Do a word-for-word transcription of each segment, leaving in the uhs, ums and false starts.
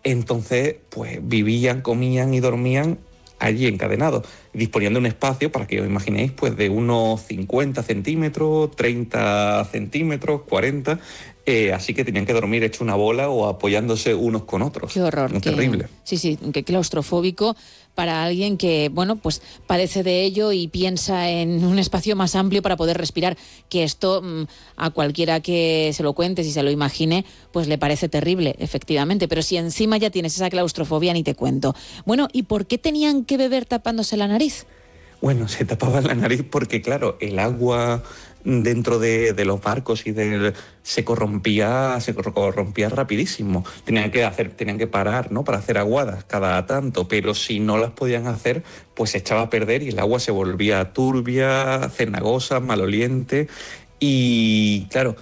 Entonces, pues vivían, comían y dormían allí encadenados. Disponían de un espacio, para que os imaginéis, pues de unos cincuenta centímetros, treinta centímetros, cuarenta, eh, así que tenían que dormir hecho una bola o apoyándose unos con otros. Qué horror. Muy qué, terrible. Sí, sí, qué claustrofóbico para alguien que, bueno, pues padece de ello y piensa en un espacio más amplio para poder respirar, que esto mmm, a cualquiera que se lo cuente, si se lo imagine, pues le parece terrible, efectivamente. Pero si encima ya tienes esa claustrofobia, ni te cuento. Bueno, ¿y por qué tenían que beber tapándose la nariz? Bueno, se tapaban la nariz porque, claro, el agua dentro de, de los barcos y del, se corrompía se corrompía rapidísimo. Tenían que hacer, tenían que parar, ¿no?, para hacer aguadas cada tanto, pero si no las podían hacer, pues se echaba a perder y el agua se volvía turbia, cenagosa, maloliente. Y claro,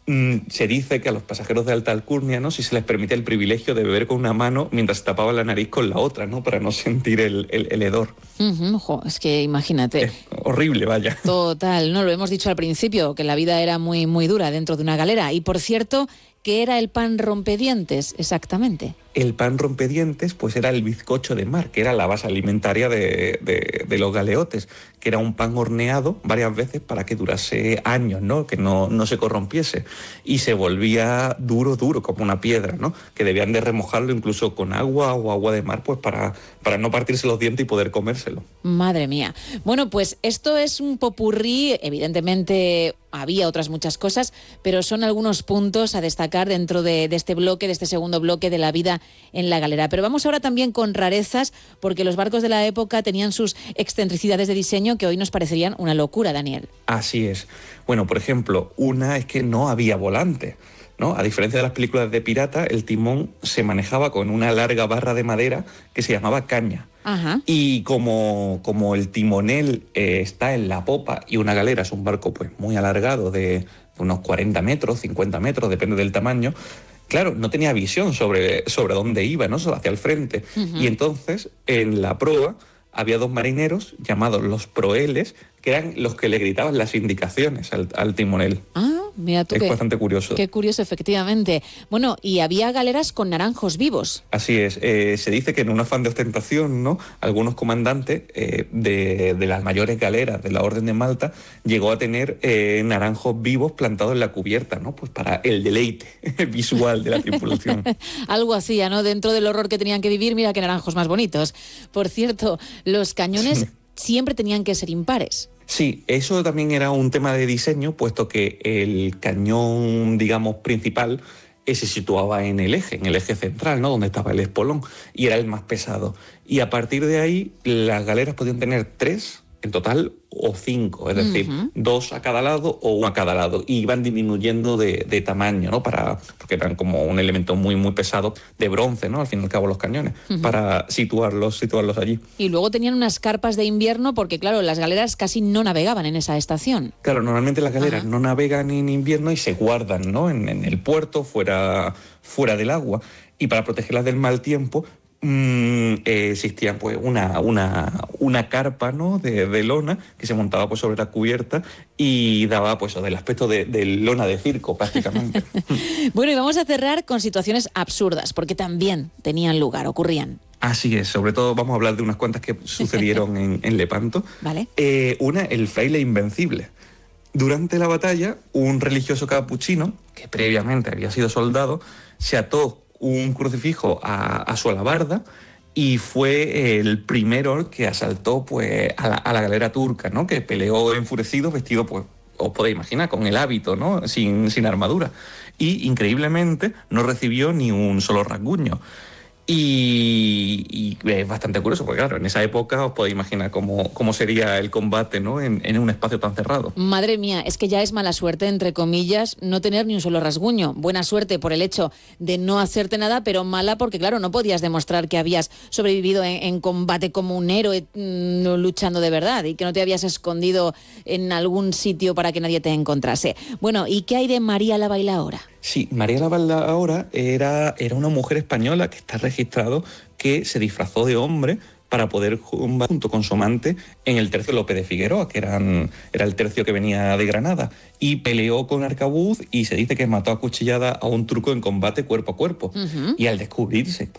se dice que a los pasajeros de alta alcurnia, ¿no?, si se les permite el privilegio de beber con una mano mientras se tapaban la nariz con la otra, ¿no?, para no sentir el, el, el hedor. Uh-huh, jo, es que imagínate. Es horrible, vaya. Total, no lo hemos dicho al principio, que la vida era muy, muy dura dentro de una galera. Y por cierto, ¿qué era el pan rompedientes exactamente? El pan rompedientes, pues era el bizcocho de mar, que era la base alimentaria de, de, de los galeotes, que era un pan horneado varias veces para que durase años, ¿no?, que no, no se corrompiese, y se volvía duro, duro, como una piedra, ¿no?, que debían de remojarlo incluso con agua o agua de mar, pues para, para no partirse los dientes y poder comérselo. Madre mía. Bueno, pues esto es un popurrí, evidentemente había otras muchas cosas, pero son algunos puntos a destacar dentro de, de este bloque, de este segundo bloque de la vida en la galera. Pero vamos ahora también con rarezas, porque los barcos de la época tenían sus excentricidades de diseño que hoy nos parecerían una locura, Daniel. Así es. Bueno, por ejemplo, una es que no había volante, ¿no? A diferencia de las películas de pirata, el timón se manejaba con una larga barra de madera que se llamaba caña. Ajá. Y como, como el timonel eh, está en la popa y una galera es un barco pues muy alargado de, de unos cuarenta metros, cincuenta metros, depende del tamaño, claro, no tenía visión sobre, sobre dónde iba, ¿no?, hacia el frente. Uh-huh. Y entonces, en la proa, había dos marineros llamados los proeles, que eran los que le gritaban las indicaciones al, al timonel. Ah, mira tú. Es qué, bastante curioso. Qué curioso, efectivamente. Bueno, y había galeras con naranjos vivos. Así es. Eh, se dice que en un afán de ostentación, ¿no?, algunos comandantes eh, de, de las mayores galeras de la Orden de Malta llegó a tener eh, naranjos vivos plantados en la cubierta, ¿no?, pues para el deleite visual de la tripulación. Algo hacía, ¿no? Dentro del horror que tenían que vivir, mira qué naranjos más bonitos. Por cierto, los cañones sí. siempre tenían que ser impares. Sí, eso también era un tema de diseño, puesto que el cañón, digamos, principal eh, se situaba en el eje, en el eje central, ¿no?, donde estaba el espolón, y era el más pesado. Y a partir de ahí, las galeras podían tener tres en total o cinco, es decir, uh-huh. dos a cada lado o uno a cada lado, y iban disminuyendo de, de tamaño, ¿no?, para, porque eran como un elemento muy muy pesado de bronce, ¿no?, al fin y al cabo los cañones, uh-huh. para situarlos, situarlos allí. Y luego tenían unas carpas de invierno, porque claro, las galeras casi no navegaban en esa estación. Claro, normalmente las galeras uh-huh. no navegan en invierno y se guardan, ¿no?, en, en el puerto, fuera, fuera del agua, y para protegerlas del mal tiempo, Mm, eh, existía pues una, una, una carpa, ¿no?, de, de lona que se montaba pues sobre la cubierta y daba pues del aspecto de, de lona de circo prácticamente. Bueno, y vamos a cerrar con situaciones absurdas, porque también tenían lugar, ocurrían. Así es, sobre todo vamos a hablar de unas cuantas que sucedieron en, en Lepanto. Vale. Eh, una, el fraile invencible. Durante la batalla, un religioso capuchino, que previamente había sido soldado, se ató un crucifijo a, a su alabarda y fue el primero que asaltó pues a la, a la galera turca, ¿no?, que peleó enfurecido, vestido, pues, os podéis imaginar, con el hábito, ¿no?, sin, sin armadura. Y, increíblemente, no recibió ni un solo rasguño. Y, y es bastante curioso, porque claro, en esa época os podéis imaginar cómo, cómo sería el combate, ¿no?, en, en un espacio tan cerrado. Madre mía, es que ya es mala suerte, entre comillas, no tener ni un solo rasguño. Buena suerte por el hecho de no hacerte nada, pero mala porque, claro, no podías demostrar que habías sobrevivido en, en combate como un héroe mmm, luchando de verdad y que no te habías escondido en algún sitio para que nadie te encontrase. Bueno, ¿y qué hay de María la Bailaora? Sí, María la Bailaora era, era una mujer española que está registrado que se disfrazó de hombre para poder combatir junto con su amante en el tercio Lope de Figueroa, que eran, era el tercio que venía de Granada, y peleó con arcabuz y se dice que mató a cuchillada a un turco en combate cuerpo a cuerpo. Uh-huh. Y al descubrirse